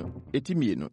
Etimienu.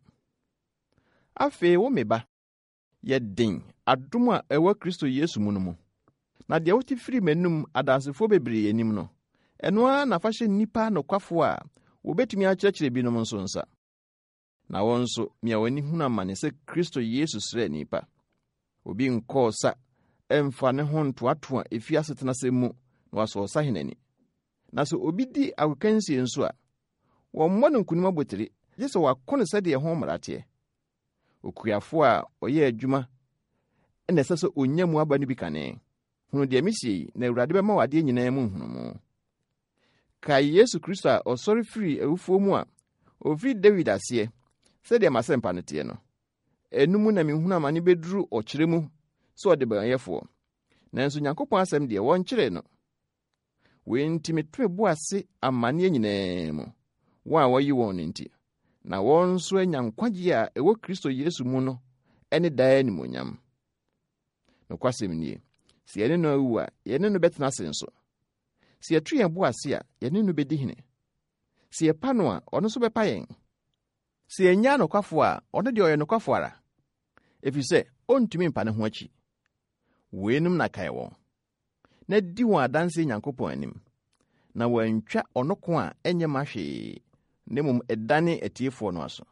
Afei wo meba. Ye den adom a ewa Kristo Yesu mu no mu. Na de wote firi menum adansefo bebree anim no. Eno a na fa hye nipa nokwafo a wobetumi a kyerɛkyerɛ binom nso nsa. Na wonso mia wani huna mane se Kristo Yesu srɛ nipa. Obi nkɔ sa emfa ne ho ntoato a efi asetena sɛ mu na waso sa henani. Na so obi di akokansie nso a wo mmɔ nkunima botire gye sɛ wakɔ ne sɛ de ho mmarate. Okuafo a ɔyɛ adwuma ɛna sɛ sɛ onya mu aba no bi kane. Hunu de misie na Awurade bɛma wade nyinaa mu hunumu. Ka Yesu Kristo a ɔsɔre firi awufo mu a ofiri David ase sɛ de masempa no te no. Enumu na mihuna mane beduru ɔkyerɛ mu sɛ ɔde bɛyɛfo. Nanso Nyankopɔn asɛm de wɔnkyerɛ no. We ntimi twe bo ase amane nyinaa mu. Wa wɔyi wɔn nti. Na wɔn nso anya nkwagye a ɛwɔ Kristo Yesu mu no ɛne daa nimonyam. No kwasɛm nie. Si yɛne no awu a yɛne no bɛtena ase nso. Si yɛtwe yɛn bo ase a yɛne no bɛdi hene. Si yɛpa no a ɔno nso bɛpa yɛn. Si yɛnya nokwafo a ɔno de ɔyɛ nokwafo ara. Efisɛ ɔntumi mpa ne ho akyi. Wenum na kae wɔn. Na di wɔn adanse Nyankopɔn anim. Na wɔantwa ɔno ko a ɛnyɛ mahwee. Nemum ɛdane atiefo no aso.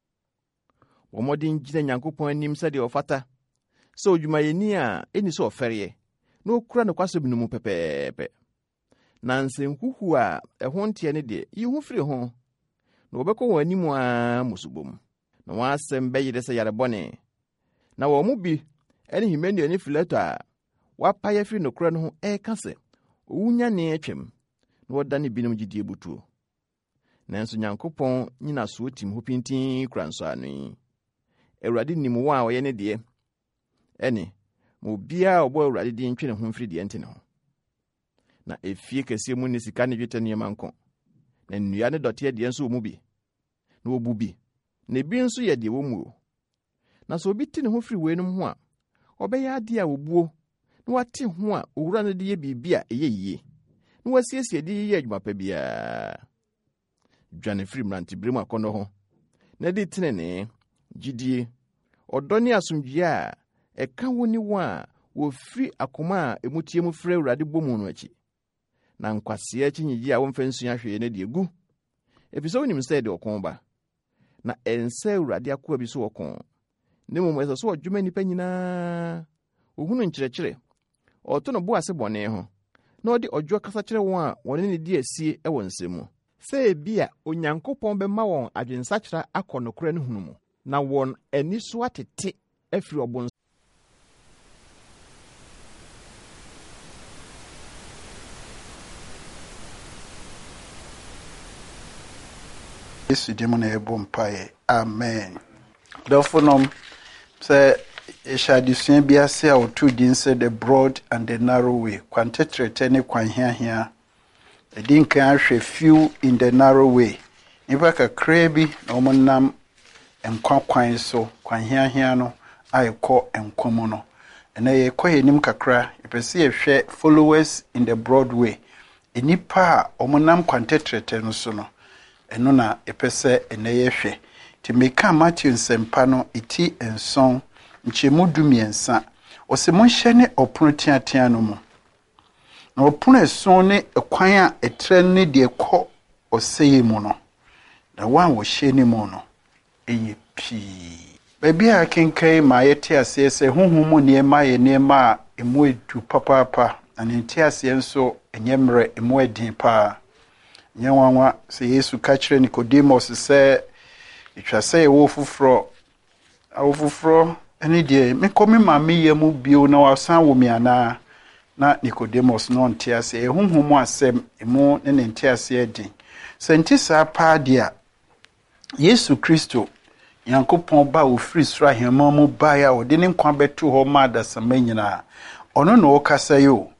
Wɔmɔden gyina Nyankopɔn anim sɛ de ɔfata. Sɛ odwumayɛni a ɛni sɛ ɔfɛreɛ. Na okura no kwasɛm no mu pɛpɛɛpɛ. Na nsɛnhuhu a ɛho nteɛ ne de yi ho firi ho. Na wɔbɛkɔ wɔn anim a musubom. Na wɔn asɛm bɛyere sɛ yarebɔne. Na wɔn mu bi ɛne Himeneo ne Fileto a wapaya firi no kura no ho ɛka sɛ owunya ne atwam. Na wɔda ne binom gyidie butuo. Nanso Nyankopɔn nyina so tim ho pintin kura nso ano yi. Awurade nim wo a ɔyɛ ne de. Ɛne mo bia ɔbɔ Awurade di ntwe ne ho mfiri de ntene ho. Na efie kɛse mu ne sika ne dwetɛ nneɛma nko. Na nnua ne dɔte de nso mu bi. Na obu bi. Na bi nso yɛ de wɔ mu o. Na so obi ti ne ho firi wenum ho a ɔbɛyɛ ade a obuo. Na wate ho a owura no de yɛ biribi a ɛyɛ yie. Na wasiesie de yɛ adwuma pa bia. Dwane firi mrantibere mu akɔnɔ ho. Na de tenene gyidie ɔdɔ ne asomdwie a ɛka wo ni wo a wofiri akoma a emutie mu frɛ Awurade bomu no akyi. Na nkwase akyi nyigi a wɔmfa nsua hwee ne de egu. Efisɛ wonim sɛ de ɔkɔn ba. Na ɛnsa Awurade akoa bi so ɔkɔn. Ne mmom ɛsɛ so ɔdwuma nipa nyinaa. Ohunu nkyerɛkyerɛ. Ɔto no bo ase bɔne ho. Na ɔde ɔdwo kasa kyerɛ wɔn a wɔne ne di asie ɛwɔ nsɛm mu. Sɛ bia Onyankopɔn bɛma wɔn adwensakyera akɔ nokora no hunu mu. Na wɔn ani so atete afiri ɔbon. Yesu dimu na ebo mpae. Amen. Dofonom sɛ ɛhyɛadesua bi ase a ɔto din sɛ the broad and the narrow way. Kwantetrete ne kwanhiahia. Ɛdi nkan ahwɛ few in the narrow way. Nipa kakraa bi na ɔmo nam nkwa kwan so. Kwanhiahia no a ɛkɔ nkwa mu no. Ɛna yɛkɔ yɛnim kakra. Yɛpɛ sɛ yɛhwɛ followers in the broad way. Nipa a ɔmo nam kwantetrete no so no. Ɛno na yɛpɛ sɛ ɛnɛ yɛhwɛ. Ti meka Matthew nsɛmpa no eti nson nkyɛmu 12. Ɔsɛ monhyɛ ne ɔpono teatea no mu. Na ɔpono ɛson ne kwan a ɛtrɛ ne de kɔ ɔsɛe mu no. Na wɔn wɔhyɛ ne mu no ɛyɛ pii. Baabi a kenkan ma yɛte aseɛ sɛ honhom mu nneɛma yɛ nneɛma a emu edu papaapa. Na ne te aseɛ nso ɛnyɛ mmerɛ emu ɛdin paa. Nyanwanwa sɛ Yesu ka kyerɛ Nicodemus sɛ etwa sɛ ɛwɔ foforo ɛne deɛ mekɔ me maame yɛ mu bio na wasan wɔ me anaa. Na Nicodemus no nte ase honhom mu asɛm emu ne nte ase din. Sɛ nte saa paa deɛ Yesu Kristo Nyankopɔn ba ofiri soro ahemma mu ba ya ɔde ne nkwa bɛto hɔ ma adasama nyinaa. Ɔno na ɔkasa yo.